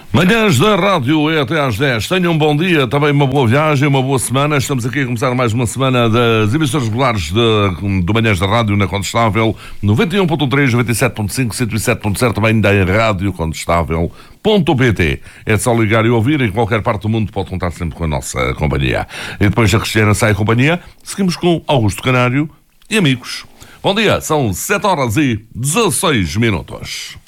Manhãs da Rádio é até às 10. Tenham um bom dia, também uma boa viagem, uma boa semana. Estamos aqui a começar mais uma semana das emissões regulares do Manhãs da Rádio na Condestável 91.3, 97.5, 107.0, também da Rádio Condestável.pt. É só ligar e ouvir, em qualquer parte do mundo pode contar sempre com a nossa companhia. E depois da Cristiana sai a companhia, seguimos com Augusto Canário e amigos. Bom dia, são 7 horas e 16 minutos.